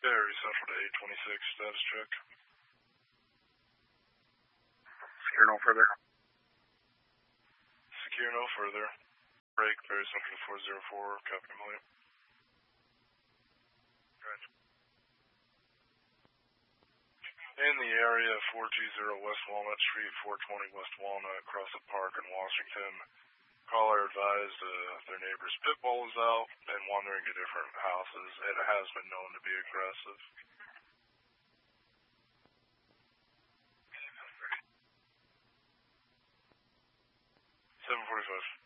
Very Central to 826, status check. Secure no further. Secure no further. Break, Very Central to 404, copy William. In the area of 420 West Walnut Street, 420 West Walnut, Crossett Park in Washington. Caller advised their neighbor's pit bull is out and wandering to different houses. It has been known to be aggressive. 745.